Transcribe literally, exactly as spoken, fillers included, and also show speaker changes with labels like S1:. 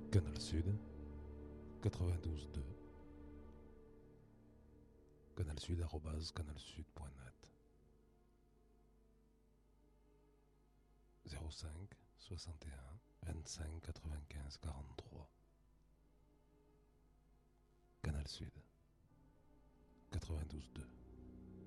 S1: Canal Sud, quatre-vingt-douze deux. Canal Sud, arobase canalsud point net. zéro cinq soixante et un vingt-cinq quatre-vingt-quinze quarante-trois. Canal Sud, quatre-vingt-douze deux.